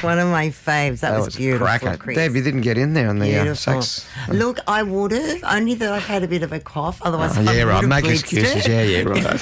one of my faves. That was beautiful, cracker. Chris. Dave, you didn't get in there on the sax. Look, I would have, only that I've had a bit of a cough. Otherwise, I Yeah, would right. have Make blitzed excuses. it. Yeah, right.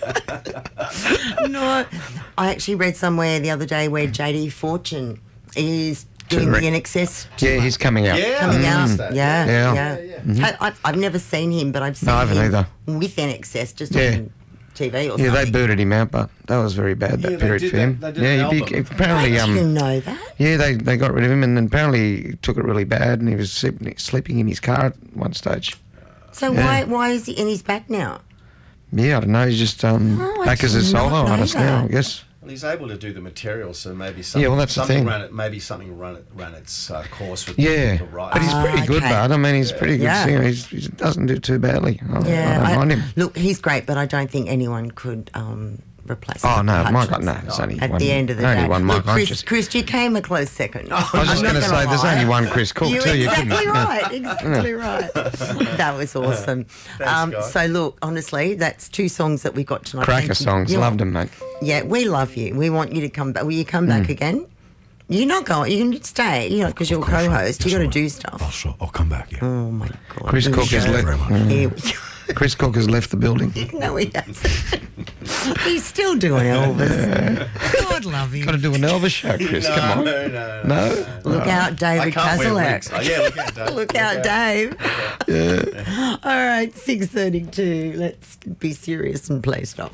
No, I actually read somewhere the other day where JD Fortune is doing the NXS tour. Yeah, he's coming out. Yeah, Coming out. Yeah. I've never seen him, but I've seen I haven't him either. with NXS just Yeah. on TV or something. Yeah, they booted him out, but that was very bad, that period for him. They did an album. Apparently, I didn't know that. yeah, they got rid of him, and then apparently he took it really bad, and he was sleeping in his car at one stage. So why is he, and he's back now? Yeah, I don't know, he's just back as a did not solo know artist now, I that. guess. Well, he's able to do the material, so maybe something. Yeah, well, that's the something thing. ran its course with Yeah, the right. but he's pretty good, okay. Bud. I mean, he's a pretty good Yeah. singer. He doesn't do too badly. I don't mind him. Look, he's great, but I don't think anyone could replace Oh, him. no, Hutchins. Michael, no, there's only At one. the end of the only day. one Look, Michael Chris, you came a close second. I was just going to say, there's only one Chris Cook, You're too. exactly right. Exactly right. That was awesome. Thanks, guys. So, look, honestly, that's two songs that we got tonight. Cracker Thank you. songs. You're- Loved them, mate. Yeah, we love you. We want you to come back. Will you come back again? You're not going. You can stay, because you're a co-host. You got to do stuff. I'll come back, yeah. Oh, my God. Chris Cook has very left. much. Here we go. Chris Cook has left the building. No, he hasn't. He's still doing Elvis. God love him. Got to do an Elvis show, Chris. Come on. No. Look out, I David can't wear Kazalak. wigs. Oh, yeah, look out, Dave. Look out, Dave. All right, 6:32. Let's be serious and play stuff.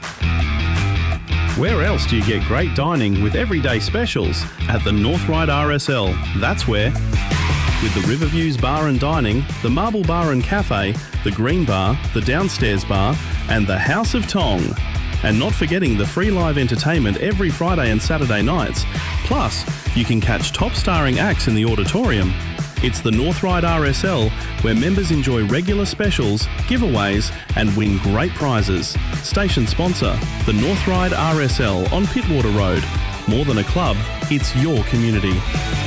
Where else do you get great dining with everyday specials? At the North Ryde RSL. That's where. With the Riverviews Bar and Dining, the Marble Bar and Cafe, the Green Bar, the Downstairs Bar, and the House of Tong. And not forgetting the free live entertainment every Friday and Saturday nights. Plus, you can catch top starring acts in the auditorium. It's the North Ryde RSL, where members enjoy regular specials, giveaways, and win great prizes. Station sponsor, the North Ryde RSL on Pittwater Road. More than a club, it's your community.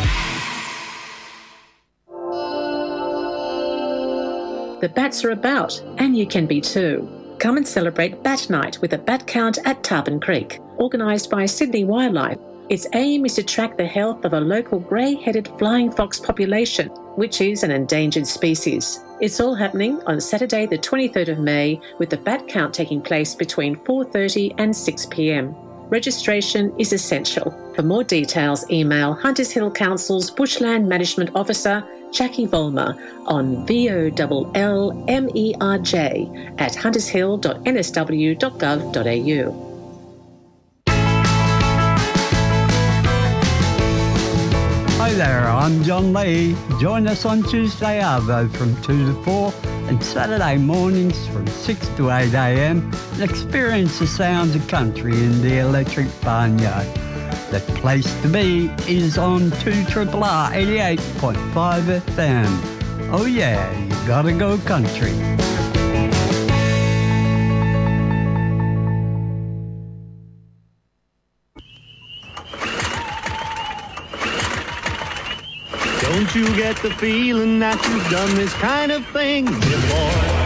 The bats are about, and you can be too. Come and celebrate Bat Night with a bat count at Tarpon Creek, organised by Sydney Wildlife. Its aim is to track the health of a local grey-headed flying fox population, which is an endangered species. It's all happening on Saturday the 23rd of May, with the bat count taking place between 4:30 and 6 p.m. Registration is essential. For more details, email Hunters Hill Council's Bushland Management Officer, Jackie Volmer, on vollmerj@huntershill.nsw.gov.au. Hi there, I'm John Lee. Join us on Tuesday Arvo from 2 to 4 and Saturday mornings from 6 to 8 a.m. and experience the sounds of country in the Electric Barnyard. The place to be is on 2RRR 88.5 FM. Oh yeah, you gotta go country. Don't you get the feeling that you've done this kind of thing before?